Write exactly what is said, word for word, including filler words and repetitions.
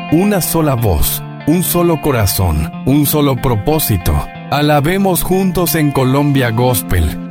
una sola voz, un solo corazón, un solo propósito. Alabemos juntos en Colombia Gospel.